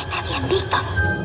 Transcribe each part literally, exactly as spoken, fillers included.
Está bien, Víctor.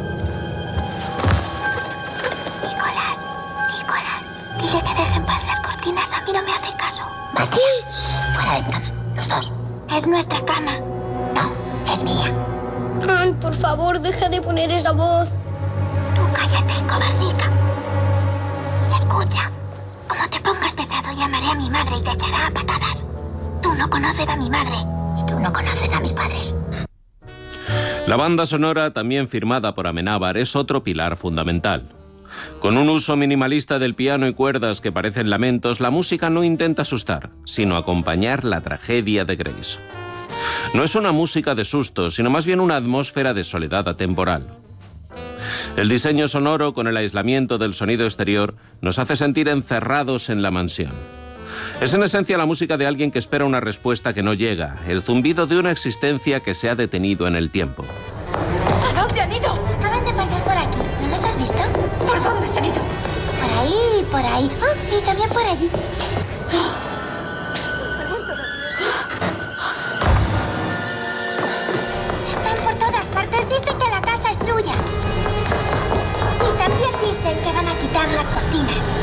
Nicolás, Nicolás, dile que deje en paz las cortinas. A mí no me hace caso. Basta ya. Fuera de mi cama, los dos. Es nuestra cama. No, es mía. Ay, por favor, deja de poner esa voz. Tú cállate, cobardica. Escucha, como te pongas pesado, llamaré a mi madre y te echará a patadas. Tú no conoces a mi madre y tú no conoces a mis padres. La banda sonora, también firmada por Amenábar, es otro pilar fundamental. Con un uso minimalista del piano y cuerdas que parecen lamentos, la música no intenta asustar, sino acompañar la tragedia de Grace. No es una música de susto, sino más bien una atmósfera de soledad atemporal. El diseño sonoro, con el aislamiento del sonido exterior, nos hace sentir encerrados en la mansión. Es en esencia la música de alguien que espera una respuesta que no llega, el zumbido de una existencia que se ha detenido en el tiempo. ¿A dónde han ido? Acaban de pasar por aquí. ¿No los has visto? ¿Por dónde se han ido? Por ahí y por ahí. Oh, y también por allí. Están por todas partes. Dicen que la casa es suya. Y también dicen que van a quitar las cortinas.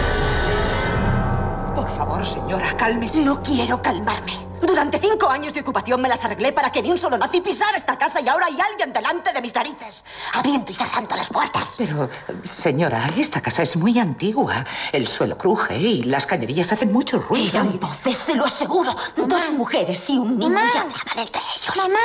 Por favor, señora, cálmese. No quiero calmarme. Durante cinco años de ocupación me las arreglé para que ni un solo nazi pisara esta casa y ahora hay alguien delante de mis narices, abriendo y cerrando las puertas. Pero, señora, esta casa es muy antigua. El suelo cruje y las cañerías hacen mucho ruido. Eran voces, se lo aseguro. Mamá. Dos mujeres y un niño Mamá. y hablaban entre ellos. Mamá,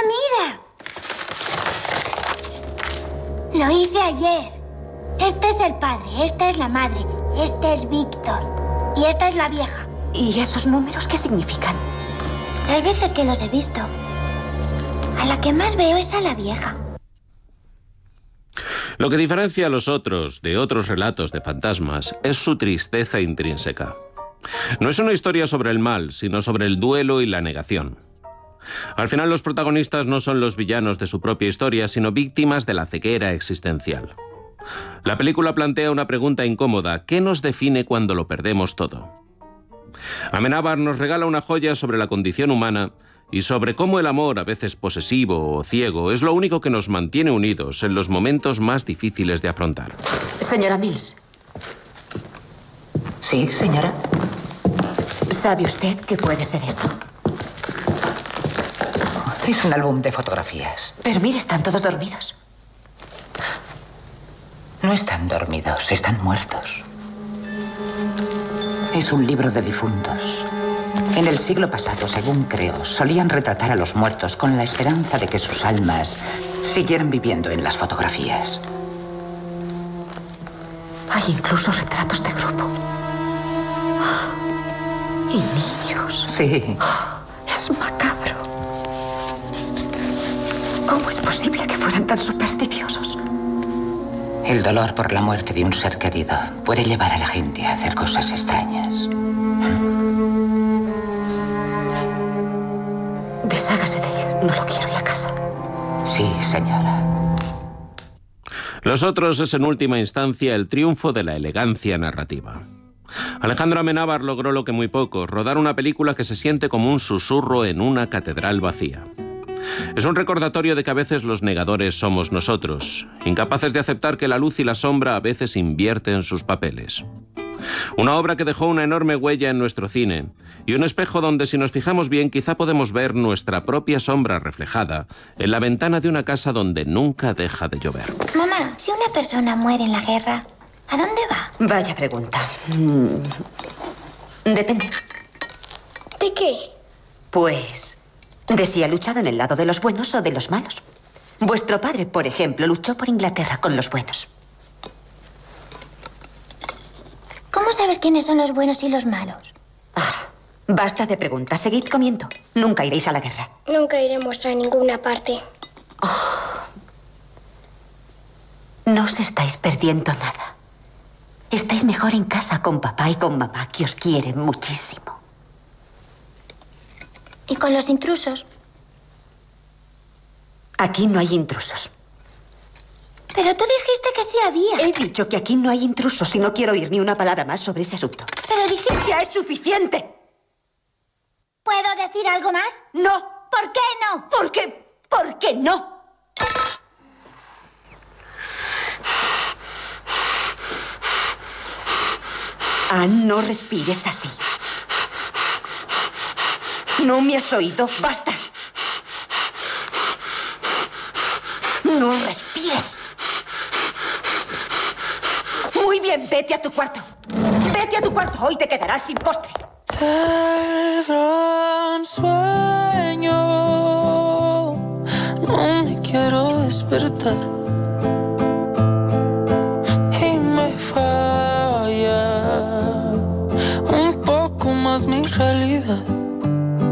mira. Lo hice ayer. Este es el padre, esta es la madre, este es Víctor. Y esta es la vieja. ¿Y esos números qué significan? Hay veces que los he visto. A la que más veo es a la vieja. Lo que diferencia a los otros de otros relatos de fantasmas es su tristeza intrínseca. No es una historia sobre el mal, sino sobre el duelo y la negación. Al final, los protagonistas no son los villanos de su propia historia, sino víctimas de la ceguera existencial. La película plantea una pregunta incómoda: ¿qué nos define cuando lo perdemos todo? Amenábar nos regala una joya sobre la condición humana y sobre cómo el amor, a veces posesivo o ciego, es lo único que nos mantiene unidos en los momentos más difíciles de afrontar. Señora Mills. Sí, señora. ¿Sabe usted qué puede ser esto? Es un álbum de fotografías. Pero mire, están todos dormidos. No están dormidos, están muertos. Es un libro de difuntos. En el siglo pasado, según creo, solían retratar a los muertos con la esperanza de que sus almas siguieran viviendo en las fotografías. Hay incluso retratos de grupo. Y niños. Sí. Es macabro. ¿Cómo es posible que fueran tan supersticiosos? El dolor por la muerte de un ser querido puede llevar a la gente a hacer cosas extrañas. Deshágase de él. No lo quiero en la casa. Sí, señora. Los otros es en última instancia el triunfo de la elegancia narrativa. Alejandro Amenábar logró lo que muy pocos: rodar una película que se siente como un susurro en una catedral vacía. Es un recordatorio de que a veces los negadores somos nosotros, incapaces de aceptar que la luz y la sombra a veces invierten sus papeles. Una obra que dejó una enorme huella en nuestro cine y un espejo donde, si nos fijamos bien, quizá podemos ver nuestra propia sombra reflejada en la ventana de una casa donde nunca deja de llover. Mamá, si una persona muere en la guerra, ¿a dónde va? Vaya pregunta. Mm. Depende. ¿De qué? Pues de si ha luchado en el lado de los buenos o de los malos. Vuestro padre, por ejemplo, luchó por Inglaterra con los buenos. ¿Cómo sabes quiénes son los buenos y los malos? Ah, basta de preguntas. Seguid comiendo. Nunca iréis a la guerra. Nunca iremos a ninguna parte. Oh. No os estáis perdiendo nada. Estáis mejor en casa con papá y con mamá, que os quieren muchísimo. ¿Y con los intrusos? Aquí no hay intrusos. Pero tú dijiste que sí había. He dicho que aquí no hay intrusos y no quiero oír ni una palabra más sobre ese asunto. Pero dijiste... ¡Ya es suficiente! ¿Puedo decir algo más? ¡No! ¿Por qué no? ¿Por qué? ¿Por qué no? Anne, no respires así. ¿No me has oído? ¡Basta! ¡No respires! Muy bien, vete a tu cuarto. Vete a tu cuarto. Hoy te quedarás sin postre. Del gran sueño no me quiero despertar.